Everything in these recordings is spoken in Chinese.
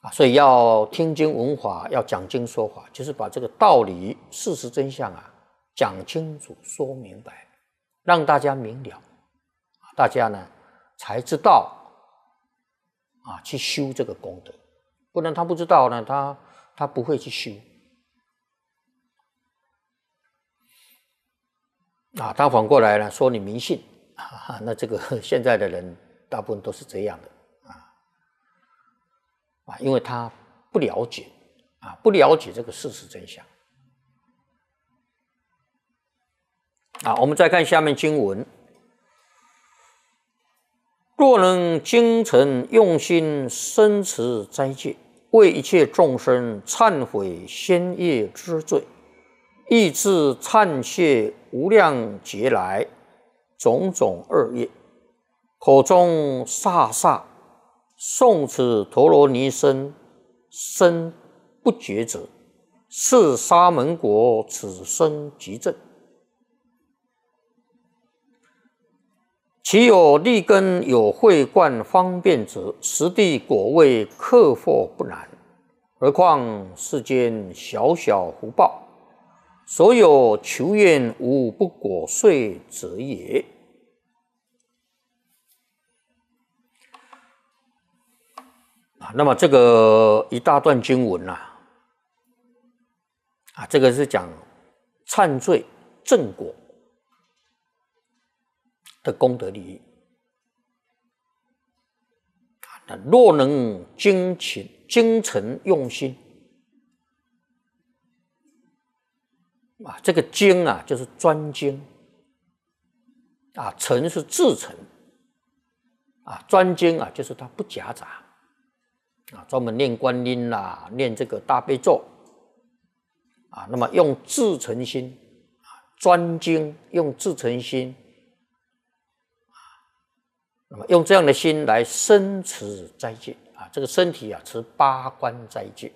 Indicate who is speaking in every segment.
Speaker 1: 所以要听经闻法，要讲经说法，就是把这个道理、事实真相讲清楚、说明白，让大家明了，大家呢才知道去修这个功德，不然他不知道呢，他不会去修。他反过来呢说你迷信那这个现在的人大部分都是这样的因为他不了解不了解这个事实真相我们再看下面经文：若能精诚用心，深持斋戒，为一切众生忏悔先业之罪，亦自忏谢无量劫来种种恶业，口中飒飒诵此陀罗尼僧身不觉者，是沙门国此生即证。其有利根有慧观方便者，实地果位克获不难。何况世间小小福报，所有求愿无不果遂者也。那么这个一大段经文这个是讲忏罪正果的功德利益若能精诚用心这个精就是专精诚是至诚专精就是它不夹杂专门念观音念这个大悲咒那么用至诚心专精，用至诚心那么用这样的心来深持斋戒这个身体持八关斋戒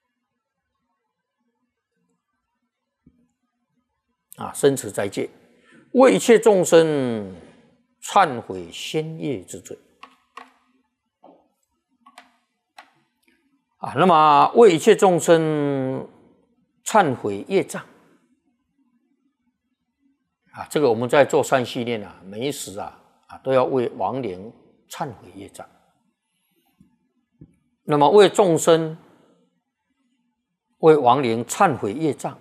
Speaker 1: 深持斋戒，为一切众生忏悔先业之罪那么为一切众生忏悔业障这个我们在做善系念每一时都要为亡灵忏悔业障。那么为众生为亡灵忏悔业障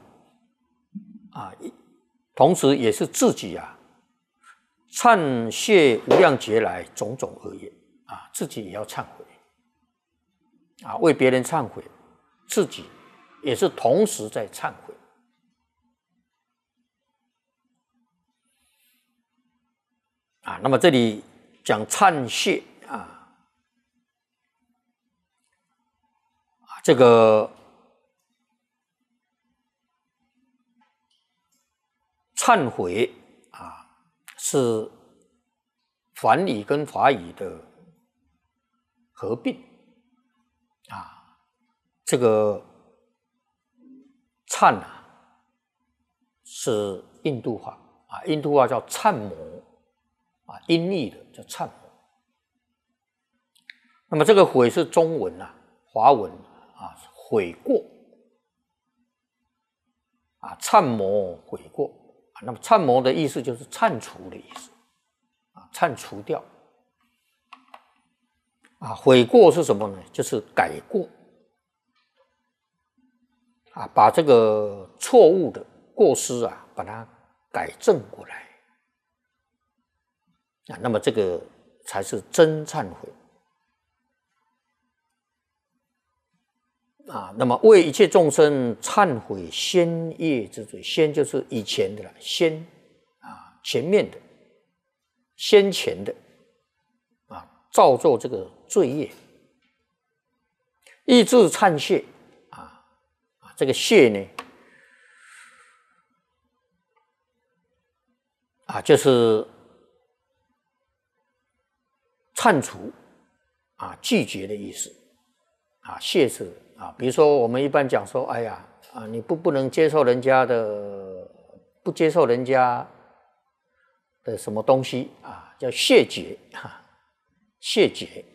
Speaker 1: 同时也是自己忏谢无量劫来种种恶业自己也要忏悔为别人忏悔，自己也是同时在忏悔那么这里讲忏谢这个忏悔是梵语跟法语的合并这个忏是印度话印度话叫忏摩音译的叫忏摩。那么这个悔是中文华文悔过忏摩悔过那么忏摩的意思就是忏除的意思忏除掉悔过是什么呢？就是改过把这个错误的过失把它改正过来那么这个才是真忏悔那么为一切众生忏悔先业之罪，先就是以前的了，先前面的先前的造作这个罪业，意志忏谢这个谢呢就是忏除拒绝的意思谢是比如说我们一般讲说，哎呀你不能接受人家的，不接受人家的什么东西叫谢绝谢绝